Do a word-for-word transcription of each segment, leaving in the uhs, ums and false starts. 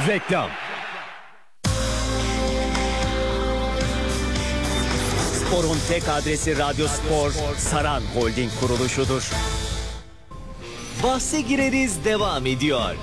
Reklam. Spor'un tek adresi Radyo Spor, Saran Holding kuruluşudur. Bahse gireriz devam ediyor.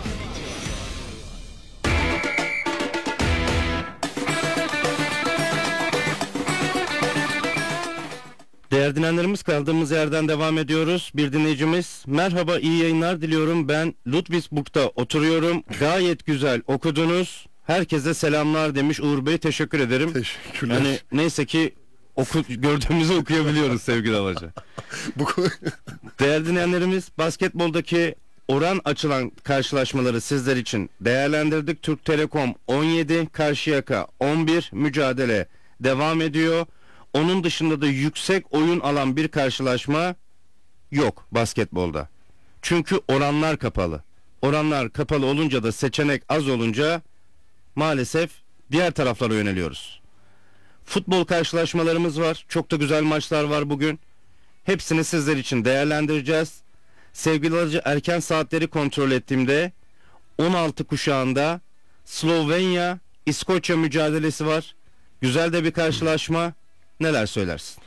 Değerli dinleyenlerimiz, kaldığımız yerden devam ediyoruz. Bir dinleyicimiz, merhaba, iyi yayınlar diliyorum. Ben Ludwigsburg'da oturuyorum. Gayet güzel okudunuz. Herkese selamlar demiş Uğur Bey. Teşekkür ederim. Teşekkürler. Yani neyse ki oku, gördüğümüzü okuyabiliyoruz sevgili Havaca. Bu Değerli dinleyenlerimiz, basketboldaki oran açılan karşılaşmaları sizler için değerlendirdik. Türk Telekom on yedi, Karşıyaka on bir, mücadele devam ediyor. Onun dışında da yüksek oyun alan bir karşılaşma yok basketbolda. Çünkü oranlar kapalı. Oranlar kapalı olunca da seçenek az olunca maalesef diğer taraflara yöneliyoruz. Futbol karşılaşmalarımız var. Çok da güzel maçlar var bugün. Hepsini sizler için değerlendireceğiz. Sevgili alıcı, erken saatleri kontrol ettiğimde on altı kuşağında Slovenya İskoçya mücadelesi var. Güzel de bir karşılaşma. Neler söylersin?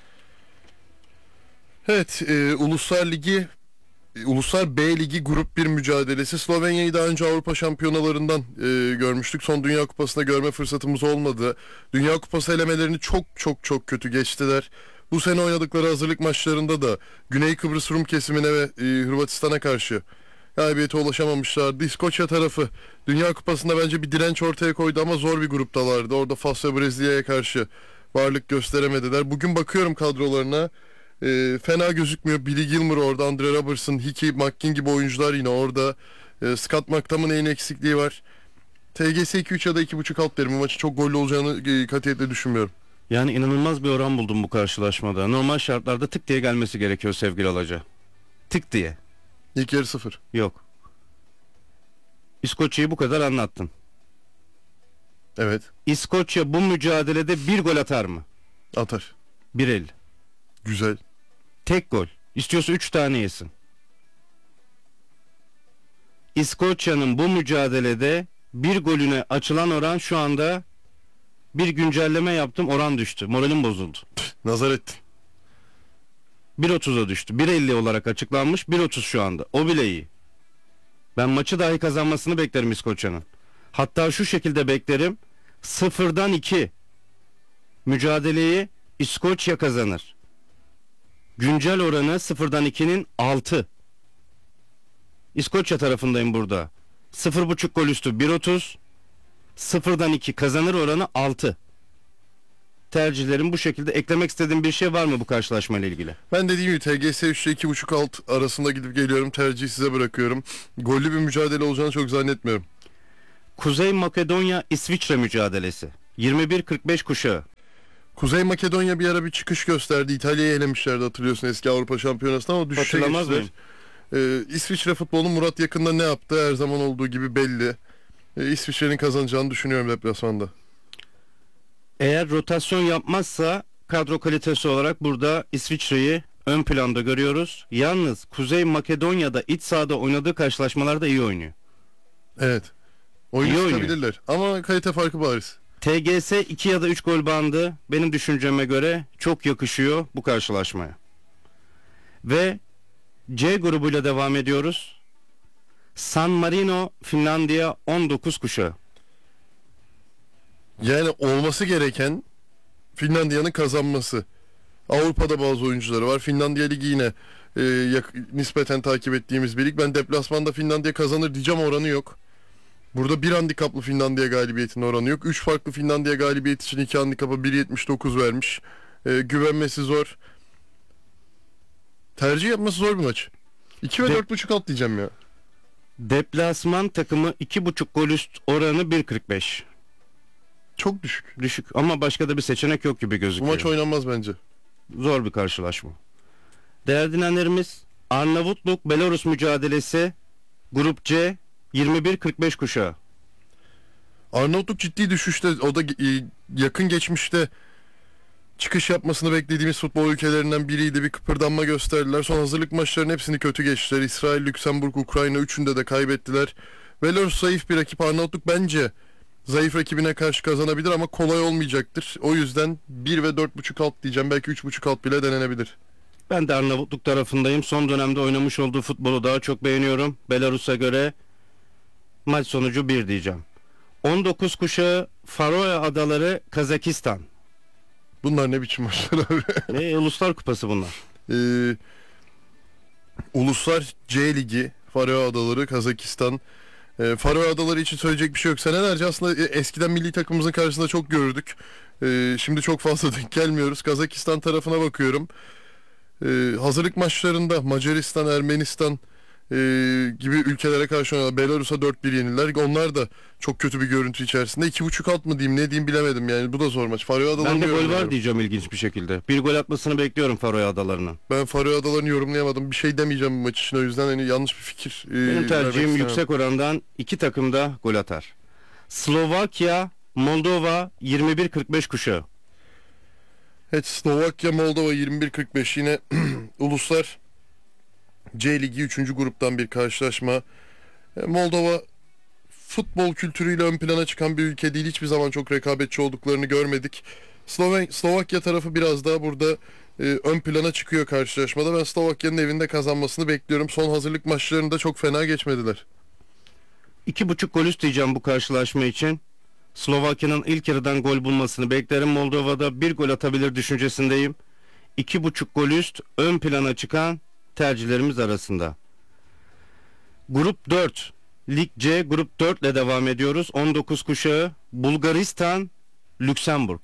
Evet, e, Uluslar Ligi, e, Uluslar B Ligi Grup bir mücadelesi. Slovenya'yı daha önce Avrupa Şampiyonalarından e, görmüştük. Son Dünya Kupası'nda görme fırsatımız olmadı. Dünya Kupası elemelerini çok çok çok kötü geçtiler. Bu sene oynadıkları hazırlık maçlarında da Güney Kıbrıs Rum kesimine ve e, Hırvatistan'a karşı galibiyete ulaşamamışlardı. İskoçya tarafı Dünya Kupası'nda bence bir direnç ortaya koydu ama zor bir gruptalardı. Orada Fas ve Brezilya'ya karşı varlık gösteremediler. Bugün bakıyorum kadrolarına, e, fena gözükmüyor. Billy Gilmer orada, Andre Robertson, Hickey, McKinn gibi oyuncular yine orada. E, Scott McTominay'in eksikliği var. T G S iki üç ya da iki buçuk alt derim. Bu maçın çok gollü olacağını e, katiyetle düşünmüyorum. Yani inanılmaz bir oran buldum bu karşılaşmada. Normal şartlarda tık diye gelmesi gerekiyor sevgili Alaca. Tık diye. İlk yarı sıfır. Yok. İskoçya'yı bu kadar anlattın. Evet. İskoçya bu mücadelede bir gol atar mı? Atar. bir elli. Güzel. Tek gol. İstiyorsa üç tane yesin. İskoçya'nın bu mücadelede bir golüne açılan oran şu anda, bir güncelleme yaptım, oran düştü. Moralim bozuldu. Nazar ettin. bir otuza düştü. bir elli olarak açıklanmış, bir otuz şu anda. O bile iyi. Ben maçı dahi kazanmasını beklerim İskoçya'nın. Hatta şu şekilde beklerim. Sıfırdan iki mücadeleyi İskoçya kazanır. Güncel oranı sıfırdan ikinin altı. İskoçya tarafındayım burada. sıfır buçuk gol üstü bir otuz. sıfırdan iki kazanır oranı altı. Tercihlerim bu şekilde. Eklemek istediğim bir şey var mı bu karşılaşmayla ilgili? Ben dediğim gibi T G S üç ile iki buçuk alt arasında gidip geliyorum. Tercihi size bırakıyorum. Gollü bir mücadele olacağını çok zannetmiyorum. Kuzey Makedonya İsviçre mücadelesi. yirmi bir kırk beş kuşağı. Kuzey Makedonya bir ara bir çıkış gösterdi. İtalya'yı elemişlerdi, hatırlıyorsun, eski Avrupa Şampiyonası'nda, ama düşüşe Hatırlamaz geçtiler. Ee, İsviçre futbolunun Murat Yakın'da ne yaptığı her zaman olduğu gibi belli. Ee, İsviçre'nin kazanacağını düşünüyorum deplasmanda. Eğer rotasyon yapmazsa kadro kalitesi olarak burada İsviçre'yi ön planda görüyoruz. Yalnız Kuzey Makedonya'da iç sahada oynadığı karşılaşmalarda iyi oynuyor. Evet. Oyunu İyi tutabilirler ama kalite farkı bariz. T G S iki ya da üç gol bandı benim düşünceme göre çok yakışıyor bu karşılaşmaya. Ve C grubuyla devam ediyoruz. San Marino Finlandiya on dokuz kuşağı. Yani olması gereken Finlandiya'nın kazanması. Avrupa'da bazı oyuncuları var. Finlandiya Ligi yine e, yak- nispeten takip ettiğimiz bir lig. Ben deplasmanda Finlandiya kazanır diyeceğim, oranı yok. Burada bir handikaplı Finlandiya galibiyetinin oranı yok. Üç farklı Finlandiya galibiyet için iki handikapa bir yetmiş dokuz vermiş. E, güvenmesi zor. Tercih yapması zor bir maç. iki ve De- dört buçuk alt diyeceğim ya. Deplasman takımı iki buçuk gol üst oranı bir kırk beş. Çok düşük. Düşük ama başka da bir seçenek yok gibi Bu gözüküyor. maç oynanmaz bence. Zor bir karşılaşma. Değerli dinleyenlerimiz, Arnavutluk Belarus mücadelesi Grup C yirmi bir kırk beş kuşağı. Arnavutluk ciddi düşüşte. O da e, yakın geçmişte çıkış yapmasını beklediğimiz futbol ülkelerinden biriydi. Bir kıpırdanma gösterdiler. Son hazırlık maçlarının hepsini kötü geçtiler. İsrail, Lüksemburg, Ukrayna üçünde de kaybettiler. Belarus zayıf bir rakip. Arnavutluk bence zayıf rakibine karşı kazanabilir ama kolay olmayacaktır. O yüzden bir ve dört buçuk alt diyeceğim. Belki üç buçuk alt bile denenebilir. Ben de Arnavutluk tarafındayım. Son dönemde oynamış olduğu futbolu daha çok beğeniyorum. Belarus'a göre maç sonucu bir diyeceğim. on dokuz kuşağı Faroe Adaları Kazakistan. Bunlar ne biçim maçlar abi? Ne Uluslar Kupası bunlar. Ee, Uluslar C Ligi, Faroe Adaları, Kazakistan. Ee, Faroe Adaları için söyleyecek bir şey yok. Senelerce aslında e, eskiden milli takımımızın karşısında çok gördük. Ee, şimdi çok fazla denk gelmiyoruz. Kazakistan tarafına bakıyorum. Ee, hazırlık maçlarında Macaristan, Ermenistan e, gibi ülkelere karşı oynadılar. Belarus'a dört bir yenildiler. Onlar da çok kötü bir görüntü içerisinde. iki buçuk alt mı diyeyim ne diyeyim bilemedim yani. Bu da zor maç. Faroe Adaları'nı Ben de gol var yorumluyorum. diyeceğim ilginç bir şekilde. Bir gol atmasını bekliyorum Faroe Adaları'nın. Ben Faroe Adaları'nı yorumlayamadım. Bir şey demeyeceğim bu maç için. O yüzden hani yanlış bir fikir. e, Benim vermek tercihim istemem. yüksek orandan iki takım da gol atar. Slovakya, Moldova yirmi bir kırk beş kuşağı. Evet, Slovakya, Moldova yirmi bir kırk beş yine Uluslar C Ligi üçüncü gruptan bir karşılaşma. E, Moldova futbol kültürüyle ön plana çıkan bir ülke değil. Hiçbir zaman çok rekabetçi olduklarını görmedik. Sloven Slovakya tarafı biraz daha burada e, ön plana çıkıyor karşılaşmada. Ben Slovakya'nın evinde kazanmasını bekliyorum. Son hazırlık maçlarında çok fena geçmediler. İki buçuk gol üst diyeceğim bu karşılaşma için. Slovakya'nın ilk yarıdan gol bulmasını beklerim. Moldova'da bir gol atabilir düşüncesindeyim. İki buçuk gol üst ön plana çıkan tercihlerimiz arasında. Grup dört. Lig C Grup dört ile devam ediyoruz. on dokuz kuşağı Bulgaristan, Lüksemburg.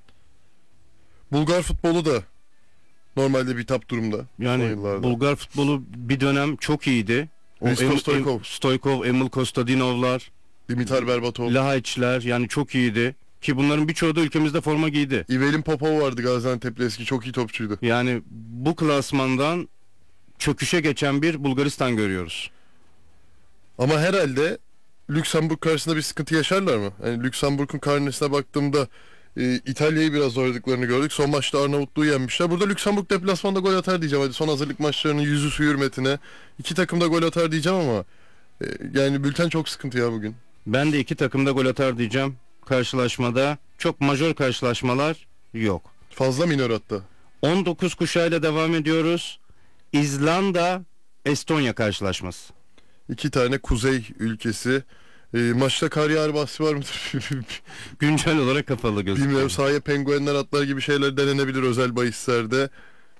Bulgar futbolu da normalde bir tap durumda. son Yani yıllarda. Bulgar futbolu bir dönem çok iyiydi. O Hristo Em- Em- Stoykov. Stoykov, Emil Kostadinovlar, Dimitar Berbatov. Lahayçler yani çok iyiydi. Ki bunların birçoğu da ülkemizde forma giydi. İvelin Popov vardı Gaziantep'li, eski çok iyi topçuydu. Yani bu klasmandan çöküşe geçen bir Bulgaristan görüyoruz. Ama herhalde Lüksemburg karşısında bir sıkıntı yaşarlar mı? Yani Lüksemburg'un karnesine baktığımda e, İtalya'yı biraz zorladıklarını gördük. Son maçta Arnavutluğu yenmişler. Burada Lüksemburg deplasmanda gol atar diyeceğim. Hadi son hazırlık maçlarının yüzü su hürmetine. İki takım da gol atar diyeceğim ama e, yani bülten çok sıkıntı ya bugün. Ben de iki takımda gol atar diyeceğim. Karşılaşmada çok majör karşılaşmalar yok. Fazla minör hatta. on dokuz kuşağıyla devam ediyoruz. İzlanda, Estonya karşılaşması. İki tane kuzey ülkesi. E, maçta kar yağar bahsi var mıdır? Güncel olarak kapalı gözüküyor. Bilmiyorum, sahaya penguenler atlar gibi şeyler denenebilir özel bahislerde.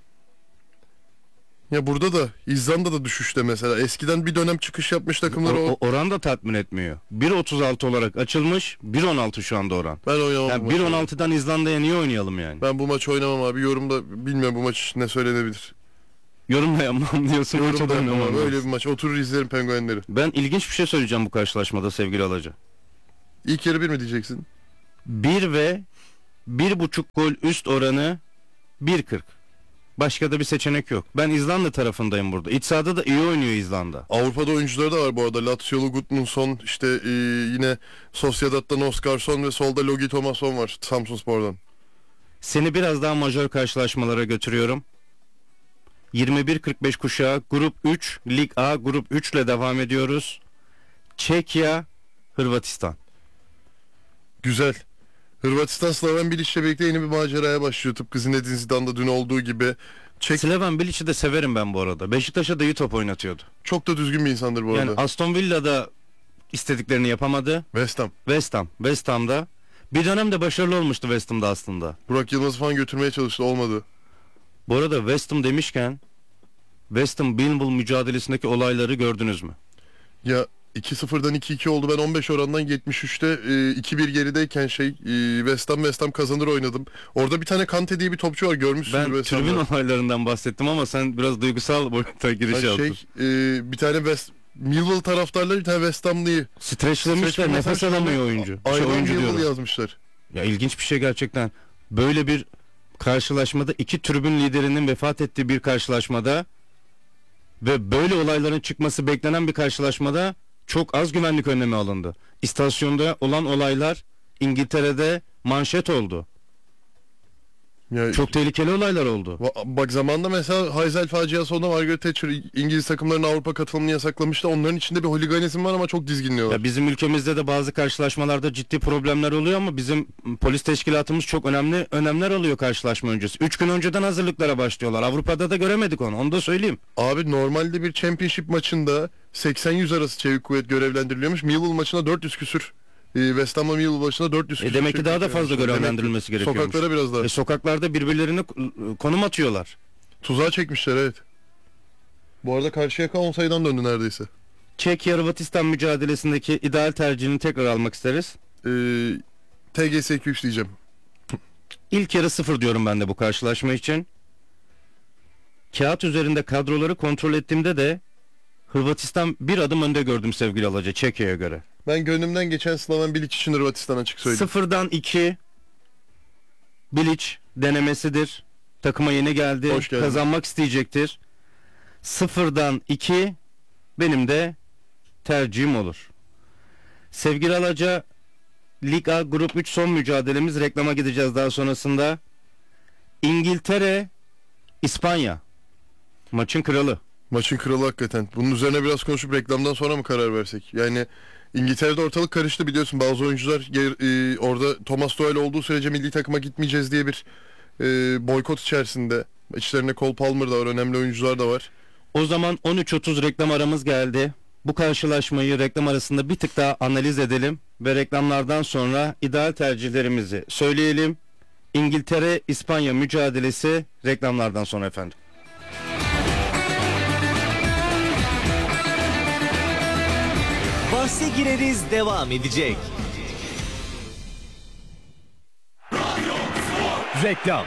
Ya burada da İzlanda'da düşüşte mesela. Eskiden bir dönem çıkış yapmış takımlar O- o. o- oran da tatmin etmiyor. bir otuz altı olarak açılmış, bir on altı şu anda oran. Ben oynamam bu Yani maçı. bir on altıdan İzlanda'ya niye oynayalım yani? Ben bu maçı oynamam abi. Yorumda bilmiyorum bu maç için ne söylenebilir. Yorumla yapmam diyorsun. maça Yorumda da yapmam oynamam abi. Öyle diyorsun. bir maç. Oturur izlerim penguenleri. Ben ilginç bir şey söyleyeceğim bu karşılaşmada sevgili Alaca. İlk yarı bir mi diyeceksin? bir ve bir buçuk gol üst oranı bir kırk. Başka da bir seçenek yok. Ben İzlanda tarafındayım burada. İç sahada da iyi oynuyor İzlanda. Avrupa'da oyuncuları da var bu arada. Laziolu Gudmundsson, işte e, yine Sociedad'dan Oskarsson ve solda Logi Thomasson var Samsunspor'dan. Seni biraz daha majör karşılaşmalara götürüyorum. yirmi bir kırk beş kuşağı Grup üç, Lig A Grup üç ile devam ediyoruz. Çekya, Hırvatistan. Güzel. Hırvatistan Slaven Bilic'le birlikte yeni bir maceraya başlıyor. Tıpkı Zinedine Zidane'da dün olduğu gibi. Çek Slaven Bilic'i de severim ben bu arada. Beşiktaş'a da iyi top oynatıyordu. çok da düzgün bir insandır bu Yani arada. Aston Villa'da istediklerini yapamadı. West Ham. West Ham, West Ham'da bir dönemde başarılı olmuştu West Ham'da aslında. Burak Yılmaz'ı falan götürmeye çalıştı, olmadı. Bu arada West Ham demişken West Ham Millwall mücadelesindeki olayları gördünüz mü? Ya iki sıfırdan iki iki oldu. Ben on beş orandan yetmiş üçte e, iki bir gerideyken şey e, West Ham West Ham kazanır oynadım. Orada bir tane Kante diye bir topçu var, görmüşsünüz Ben West tribün Ham'da. olaylarından bahsettim ama sen biraz duygusal boyuta giriş Ha, yaptın. şey e, bir tane West Millwall taraftarları bir tane West Hamlıyı Streçlemişler, Streç nefes mesaj- alamıyor oyuncu. Şey, Aynen oyuncu Millwall diyorum. yazmışlar. Ya ilginç bir şey gerçekten. Böyle bir karşılaşmada iki tribün liderinin vefat ettiği bir karşılaşmada ve böyle olayların çıkması beklenen bir karşılaşmada çok az güvenlik önlemi alındı. İstasyonda olan olaylar İngiltere'de manşet oldu. Yani, Çok tehlikeli olaylar oldu. va- bak zamanında mesela Heysel faciası onda Margaret Thatcher İngiliz takımlarının Avrupa katılımını yasaklamıştı. Onların içinde bir holiganizm var ama çok dizginliyorlar. Ya bizim ülkemizde de bazı karşılaşmalarda ciddi problemler oluyor ama bizim polis teşkilatımız çok önemli önlemler alıyor karşılaşma öncesi. Üç gün önceden hazırlıklara başlıyorlar. Avrupa'da da göremedik onu. Onu da söyleyeyim. Abi normalde bir championship maçında seksen yüz arası çevik kuvvet görevlendiriliyormuş. Millwall maçına dört yüz küsür. E, West Ham'la Millwall maçına dört yüz E küsür. demek ki çevik daha da kuvvet fazla görevlendirilmiş. görevlendirilmesi Demek ki gerekiyormuş. Sokaklara biraz daha. E sokaklarda birbirlerini e, konum atıyorlar. Tuzağa çekmişler, evet. Bu arada Karşıyaka on sayıdan döndü neredeyse. Çekya Hırvatistan mücadelesindeki ideal tercihini tekrar almak isteriz. Ee, T G S iki üç diyeceğim. İlk yarı sıfır diyorum ben de bu karşılaşma için. Kağıt üzerinde kadroları kontrol ettiğimde de Hırvatistan bir adım önde gördüm sevgili Alaca Çekya'ya göre. Ben gönlümden geçen Slaven Bilic için Hırvatistan açık söyleyeyim. Sıfırdan iki Bilic denemesidir. Takıma yeni geldi. Hoş geldin. Kazanmak isteyecektir. Sıfırdan iki benim de tercihim olur. Sevgili Alaca, Lig A Grup üç son mücadelemiz, reklama gideceğiz daha sonrasında. İngiltere, İspanya. Maçın kralı. Maçın kralı hakikaten. Bunun üzerine biraz konuşup reklamdan sonra mı karar versek? Yani İngiltere'de ortalık karıştı biliyorsun. Bazı oyuncular yer- e, orada Thomas Tuchel olduğu sürece milli takıma gitmeyeceğiz diye bir e, boykot içerisinde. İçlerinde Cole Palmer da var, önemli oyuncular da var. O zaman on üç otuz reklam aramız geldi. Bu karşılaşmayı reklam arasında bir tık daha analiz edelim ve reklamlardan sonra ideal tercihlerimizi söyleyelim. İngiltere-İspanya mücadelesi reklamlardan sonra efendim. Bahse gireriz devam edecek. Reklam.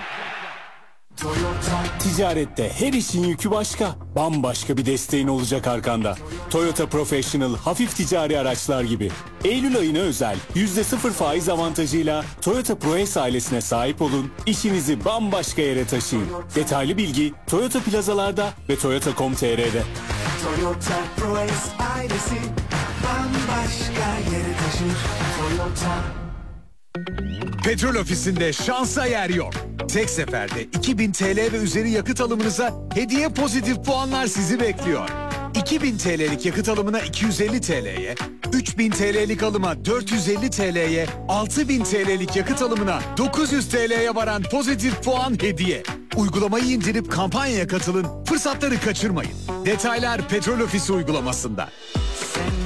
Ticarette her işin yükü başka. Bambaşka bir desteğin olacak arkanda. Toyota Professional hafif ticari araçlar gibi. Eylül ayına özel yüzde sıfır faiz avantajıyla Toyota ProAce ailesine sahip olun. İşinizi bambaşka yere taşıyın. Detaylı bilgi Toyota plazalarda ve toyota nokta com nokta tr'de. Toyota ProAce ailesi bambaşka yere taşır. Toyota. Petrol ofisinde şansa yer yok. Tek seferde iki bin T L ve üzeri yakıt alımınıza hediye pozitif puanlar sizi bekliyor. iki bin T L'lik yakıt alımına iki yüz elli T L'ye, üç bin T L'lik alıma dört yüz elli T L'ye, altı bin T L'lik yakıt alımına dokuz yüz T L'ye varan pozitif puan hediye. Uygulamayı indirip kampanyaya katılın, fırsatları kaçırmayın. Detaylar Petrol Ofisi uygulamasında.